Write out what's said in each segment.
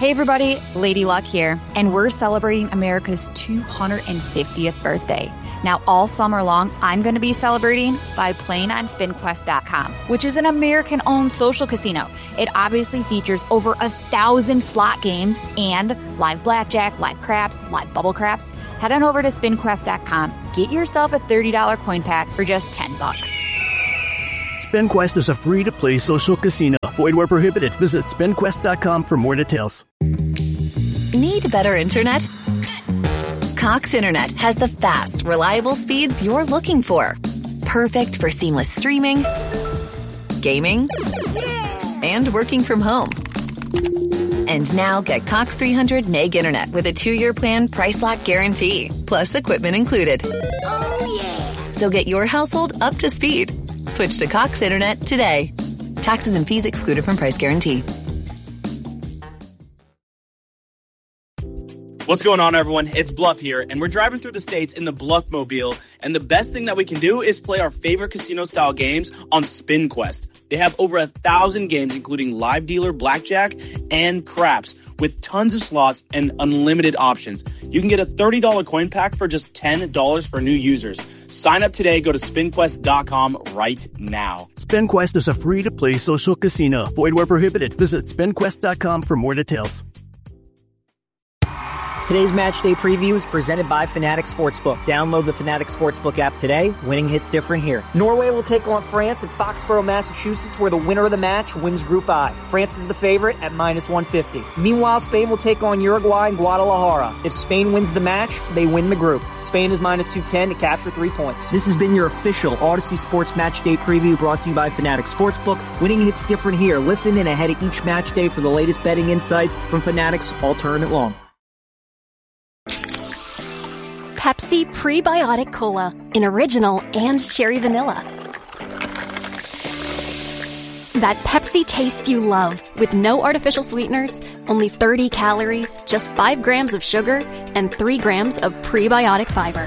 Hey everybody, Lady Luck here, and we're celebrating America's 250th birthday. Now, all summer long, I'm going to be celebrating by playing on SpinQuest.com, which is an American-owned social casino. It obviously features over 1,000 slot games and live blackjack, live craps, live bubble craps. Head on over to SpinQuest.com. Get yourself a $30 coin pack for just $10. SpinQuest is a free-to-play social casino. Void where prohibited. Visit SpinQuest.com for more details. Need better internet? Cox Internet has the fast, reliable speeds you're looking for. Perfect for seamless streaming, gaming, and working from home. And now get Cox 300 meg internet with a 2-year plan price lock guarantee, plus equipment included. Oh, yeah. So get your household up to speed. Switch to Cox Internet today. Taxes and fees excluded from price guarantee. What's going on, everyone? It's Bluff here, and we're driving through the states in the Bluffmobile, and the best thing that we can do is play our favorite casino-style games on SpinQuest. They have over 1,000 games, including live dealer, blackjack, and craps, with tons of slots and unlimited options. You can get a $30 coin pack for just $10 for new users. Sign up today. Go to SpinQuest.com right now. SpinQuest is a free-to-play social casino. Void where prohibited. Visit SpinQuest.com for more details. Today's match day preview is presented by Fanatics Sportsbook. Download the Fanatics Sportsbook app today. Winning hits different here. Norway will take on France at Foxborough, Massachusetts, where the winner of the match wins Group I. France is the favorite at -150. Meanwhile, Spain will take on Uruguay in Guadalajara. If Spain wins the match, they win the group. Spain is -210 to capture 3 points. This has been your official Odyssey Sports Match Day preview brought to you by Fanatics Sportsbook. Winning hits different here. Listen in ahead of each match day for the latest betting insights from Fanatics all tournament long. Pepsi Prebiotic Cola in original and cherry vanilla. That Pepsi taste you love with no artificial sweeteners, only 30 calories, just 5 grams of sugar, and 3 grams of prebiotic fiber.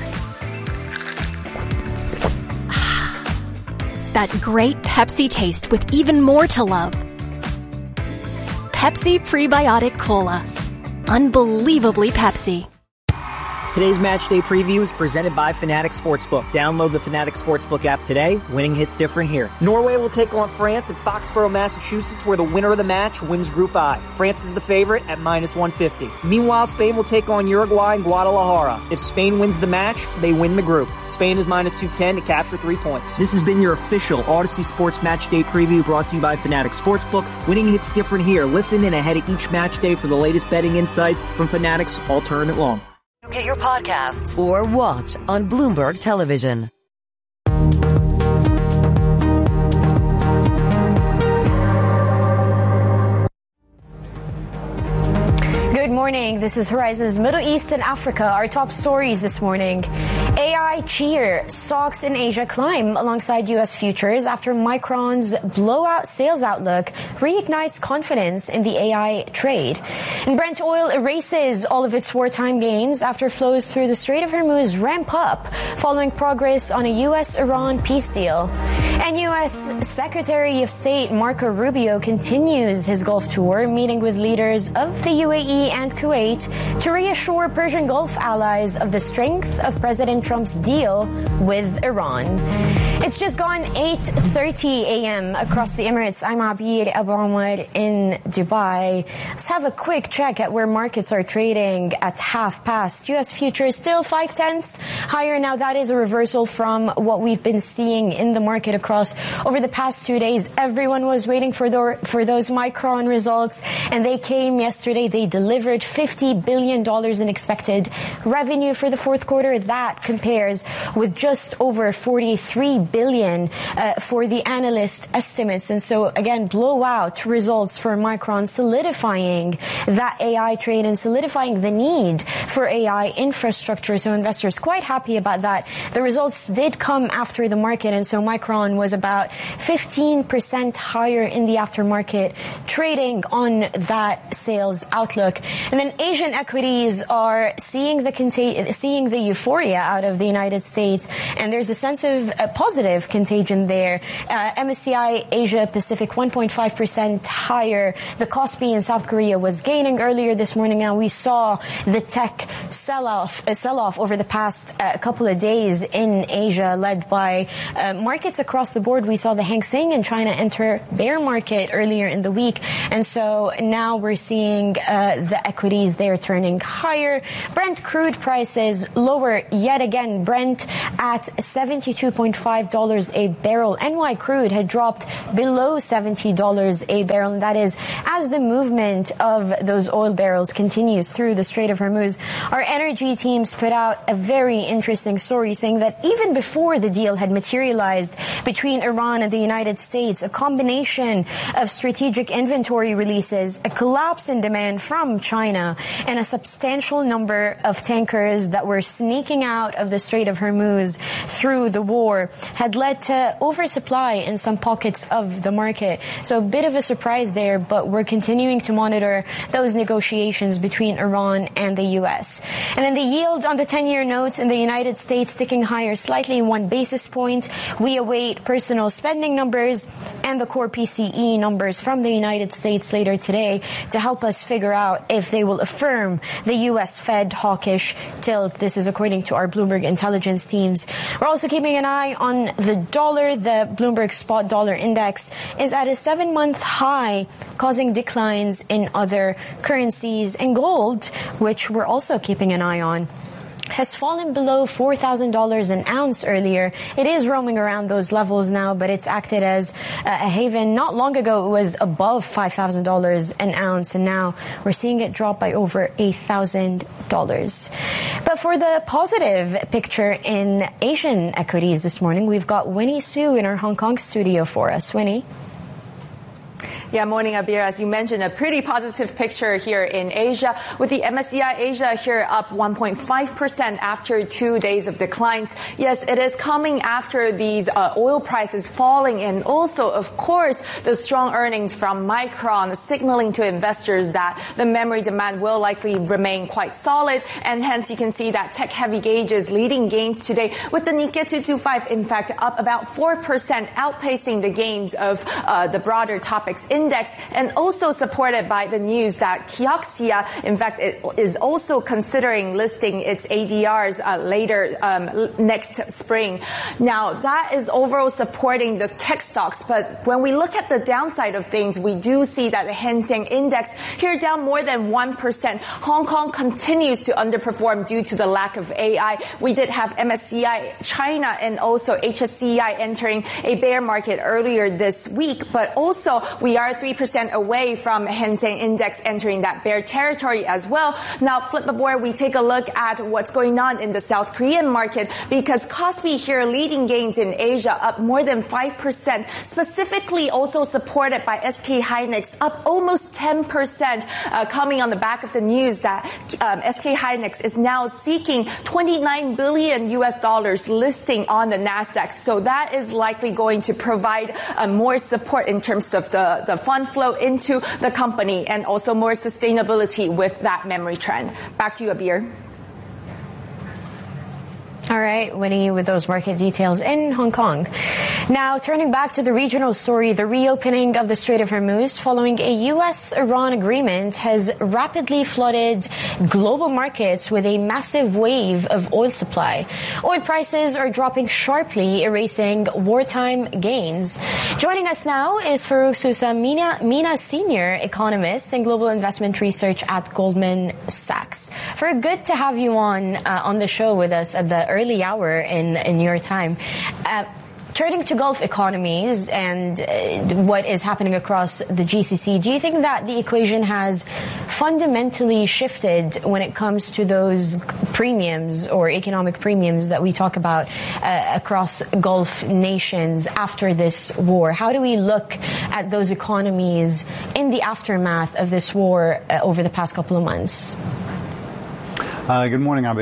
That great Pepsi taste with even more to love. Pepsi Prebiotic Cola. Unbelievably Pepsi. Today's match day preview is presented by Fanatics Sportsbook. Download the Fanatics Sportsbook app today. Winning hits different here. Norway will take on France at Foxborough, Massachusetts, where the winner of the match wins Group I. France is the favorite at -150. Meanwhile, Spain will take on Uruguay in Guadalajara. If Spain wins the match, they win the group. Spain is -210 to capture 3 points. This has been your official Odyssey Sports Match Day preview brought to you by Fanatics Sportsbook. Winning hits different here. Listen in ahead of each match day for the latest betting insights from Fanatics all tournament long. Get your podcasts or watch on Bloomberg Television. Good morning. This is Horizon's Middle East and Africa. Our top stories this morning. AI cheer. Stocks in Asia climb alongside U.S. futures after Micron's blowout sales outlook reignites confidence in the AI trade. And Brent oil erases all of its wartime gains after flows through the Strait of Hormuz ramp up following progress on a U.S.-Iran peace deal. And U.S. Secretary of State Marco Rubio continues his Gulf tour, meeting with leaders of the UAE and Kuwait to reassure Persian Gulf allies of the strength of President Trump's deal with Iran. It's just gone 8:30 a.m. across the Emirates. I'm Abir Abu Omar in Dubai. Let's have a quick check at where markets are trading at 5:30. U.S. futures still 0.5 higher. Now that is a reversal from what we've been seeing in the market across over the past 2 days. Everyone was waiting for those Micron results, and they came yesterday. They delivered $50 billion in expected revenue for the fourth quarter. That compares with just over $43 billion for the analyst estimates. And so again, blowout results for Micron, solidifying that AI trade and solidifying the need for AI infrastructure. So investors quite happy about that. The results did come after the market, and so Micron was about 15% higher in the aftermarket, trading on that sales outlook. And then Asian equities are seeing the euphoria out of the United States, and there's a sense of positive contagion there. MSCI Asia Pacific 1.5% higher. The Kospi in South Korea was gaining earlier this morning, and we saw the tech sell-off over the past couple of days in Asia, led by markets across the board. We saw the Hang Seng in China enter bear market earlier in the week, and so now we're seeing the equities there turning higher. Brent crude prices lower yet again. Brent at $72.5 a barrel. NY crude had dropped below $70 a barrel, and that is as the movement of those oil barrels continues through the Strait of Hormuz. Our energy teams put out a very interesting story saying that even before the deal had materialized between Iran and the United States, a combination of strategic inventory releases, a collapse in demand from China, and a substantial number of tankers that were sneaking out of the Strait of Hormuz through the war had led to oversupply in some pockets of the market. So a bit of a surprise there, but we're continuing to monitor those negotiations between Iran and the U.S. And then the yield on the 10-year notes in the United States ticking higher slightly 1 basis point. We await personal spending numbers and the core PCE numbers from the United States later today to help us figure out if they will affirm the U.S. Fed hawkish tilt. This is according to our Bloomberg intelligence teams. We're also keeping an eye on the dollar. The Bloomberg spot dollar index is at a 7-month high, causing declines in other currencies. And gold, which we're also keeping an eye on, has fallen below $4,000 an ounce earlier. It is roaming around those levels now, but it's acted as a haven. Not long ago, it was above $5,000 an ounce, and now we're seeing it drop by over $8,000. But for the positive picture in Asian equities this morning, we've got Winnie Su in our Hong Kong studio for us. Winnie? Yeah, morning, Abir. As you mentioned, a pretty positive picture here in Asia, with the MSCI Asia here up 1.5% after 2 days of declines. Yes, it is coming after these oil prices falling, and also, of course, the strong earnings from Micron signaling to investors that the memory demand will likely remain quite solid, and hence you can see that tech-heavy gauges leading gains today, with the Nikkei 225, in fact, up about 4%, outpacing the gains of the broader topics index, and also supported by the news that Kioxia, in fact, it is also considering listing its ADRs later next spring. Now, that is overall supporting the tech stocks, but when we look at the downside of things, we do see that the Hang Seng Index here down more than 1%. Hong Kong continues to underperform due to the lack of AI. We did have MSCI China and also HSCI entering a bear market earlier this week, but also we are 3% away from Hang Seng Index entering that bear territory as well. Now, flip aboard, we take a look at what's going on in the South Korean market, because Kospi here leading gains in Asia up more than 5%, specifically also supported by SK Hynix up almost 10%, coming on the back of the news that SK Hynix is now seeking $29 billion listing on the Nasdaq. So that is likely going to provide more support in terms of the fund flow into the company, and also more sustainability with that memory trend. Back to you, Abir. All right, Winnie, with those market details in Hong Kong. Now, turning back to the regional story, the reopening of the Strait of Hormuz following a U.S.-Iran agreement has rapidly flooded global markets with a massive wave of oil supply. Oil prices are dropping sharply, erasing wartime gains. Joining us now is Farouk Sousa Mina, senior economist and global investment research at Goldman Sachs. Farouk, good to have you on the show with us at the early hour in your time. Turning to Gulf economies and what is happening across the GCC, do you think that the equation has fundamentally shifted when it comes to those premiums or economic premiums that we talk about across Gulf nations after this war? How do we look at those economies in the aftermath of this war over the past couple of months? Good morning, Abir.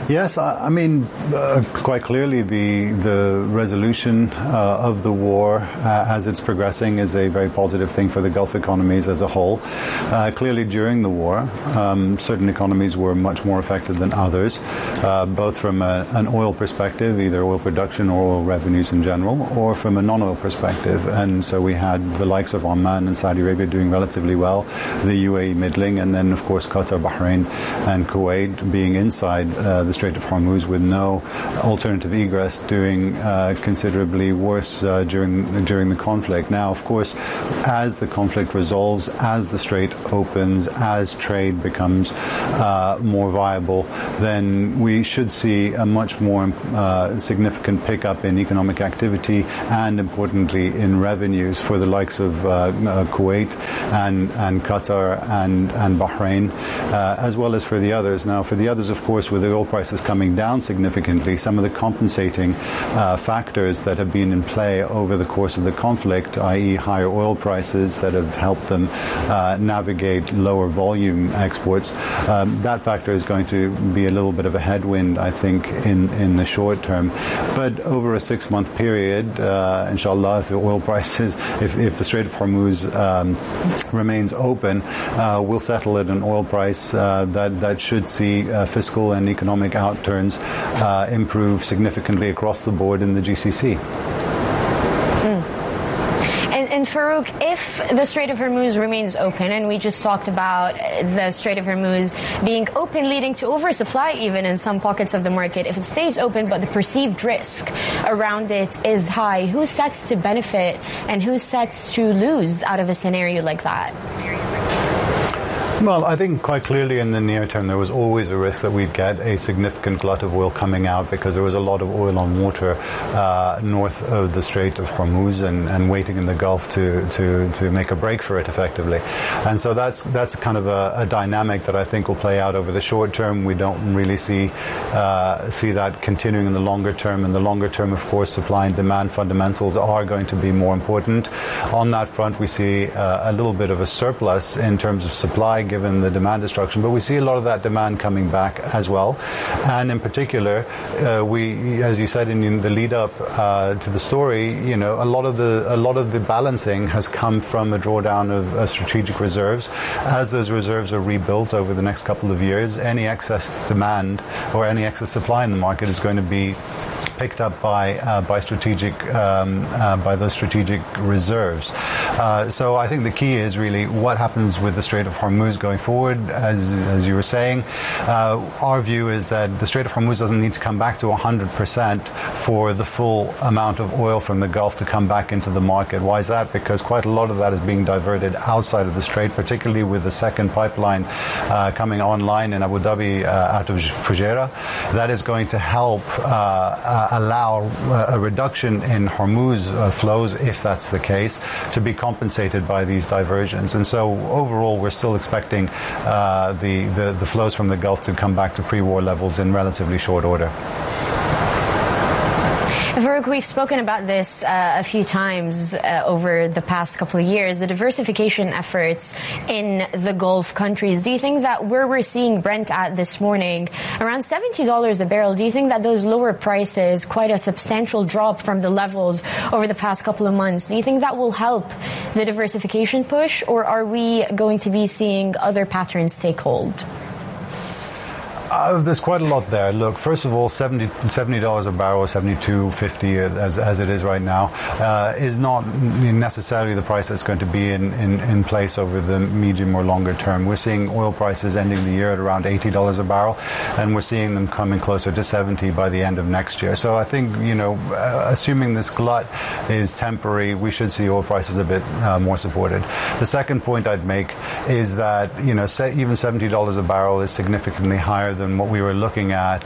Yes, I mean, quite clearly the resolution of the war as it's progressing is a very positive thing for the Gulf economies as a whole. Clearly during the war, certain economies were much more affected than others, both from an oil perspective, either oil production or oil revenues in general, or from a non-oil perspective. And so we had the likes of Oman and Saudi Arabia doing relatively well, the UAE middling, and then of course Qatar, Bahrain and Kuwait being inside the Strait of Hormuz with no alternative egress doing considerably worse during the conflict. Now, of course, as the conflict resolves, as the strait opens, as trade becomes more viable, then we should see a much more significant pickup in economic activity and, importantly, in revenues for the likes of Kuwait and Qatar and Bahrain, as well as for the others. Now, for the others, of course, with the oil prices coming down significantly, some of the compensating factors that have been in play over the course of the conflict, i.e. higher oil prices that have helped them navigate lower volume exports, that factor is going to be a little bit of a headwind, I think, in the short term. But over a 6-month period, inshallah, if the oil prices, if the Strait of Hormuz remains open, we'll settle at an oil price that should see fiscal and economic outturns improve significantly across the board in the GCC. And Farouk, if the Strait of Hormuz remains open, and we just talked about the Strait of Hormuz being open, leading to oversupply even in some pockets of the market, if it stays open but the perceived risk around it is high, who sets to benefit and who sets to lose out of a scenario like that? Well, I think quite clearly in the near term there was always a risk that we'd get a significant glut of oil coming out because there was a lot of oil on water north of the Strait of Hormuz and waiting in the Gulf to make a break for it effectively. And so that's kind of a dynamic that I think will play out over the short term. We don't really see that continuing in the longer term. In the longer term, of course, supply and demand fundamentals are going to be more important. On that front, we see a little bit of a surplus in terms of supply given the demand destruction, but we see a lot of that demand coming back as well. And in particular, we, as you said in the lead up to the story, you know, a lot of the balancing has come from a drawdown of strategic reserves. As those reserves are rebuilt over the next couple of years, any excess demand or any excess supply in the market is going to be picked up by those strategic reserves. So I think the key is really what happens with the Strait of Hormuz going forward. As you were saying, our view is that the Strait of Hormuz doesn't need to come back to 100% for the full amount of oil from the Gulf to come back into the market. Why is that? Because quite a lot of that is being diverted outside of the Strait, particularly with the second pipeline coming online in Abu Dhabi out of Fujairah. That is going to help allow a reduction in Hormuz flows, if that's the case, to be compensated by these diversions. And so overall, we're still expecting the flows from the Gulf to come back to pre-war levels in relatively short order. Farouk, we've spoken about this a few times over the past couple of years, the diversification efforts in the Gulf countries. Do you think that where we're seeing Brent at this morning, around $70 a barrel, do you think that those lower prices, quite a substantial drop from the levels over the past couple of months, do you think that will help the diversification push, or are we going to be seeing other patterns take hold? There's quite a lot there. Look, first of all, $70 a barrel, $72.50 as it is right now, is not necessarily the price that's going to be in place over the medium or longer term. We're seeing oil prices ending the year at around $80 a barrel, and we're seeing them coming closer to $70 by the end of next year. So I think, you know, assuming this glut is temporary, we should see oil prices a bit more supported. The second point I'd make is that, you know, even $70 a barrel is significantly higher than what we were looking at,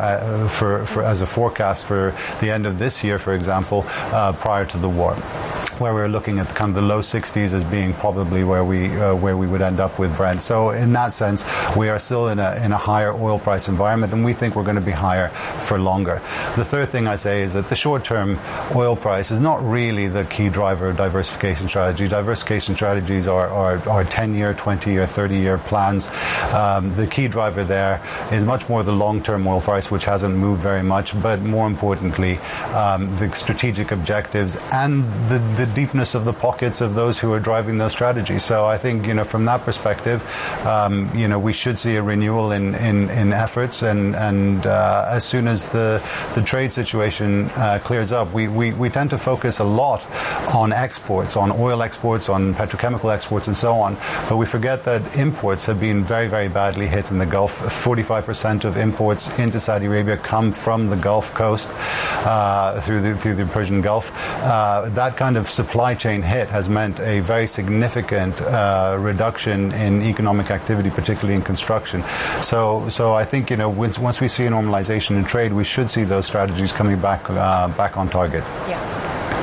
for as a forecast for the end of this year, for example, prior to the war. where we're looking at kind of the low 60s as being probably where we would end up with Brent. So in that sense, we are still in a higher oil price environment, and we think we're going to be higher for longer. The third thing I'd say is that the short-term oil price is not really the key driver of diversification strategy. Diversification strategies are 10-year, 20-year, 30-year plans. The key driver there is much more the long-term oil price, which hasn't moved very much, but more importantly, the strategic objectives and the deepness of the pockets of those who are driving those strategies. So I think, from that perspective, we should see a renewal in efforts, and as soon as the trade situation clears up, we tend to focus a lot on exports, on oil exports, on petrochemical exports, and so on. But we forget that imports have been very, very badly hit in the Gulf. 45% of imports into Saudi Arabia come from the Gulf Coast through the Persian Gulf. That kind of supply chain hit has meant a very significant reduction in economic activity, particularly in construction. So I think once we see a normalization in trade, we should see those strategies coming back on target. Yeah.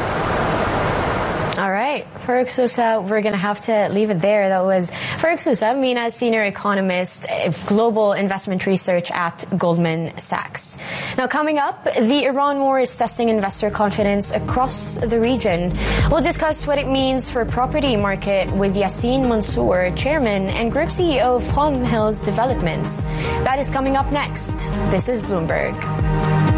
All right, Farouk Sousa, we're going to have to leave it there. That was Farouk Sousa, MENA Senior Economist, Global Investment Research at Goldman Sachs. Now, coming up, the Iran war is testing investor confidence across the region. We'll discuss what it means for property market with Yassin Mansour, Chairman and Group CEO of Palm Hills Developments. That is coming up next. This is Bloomberg.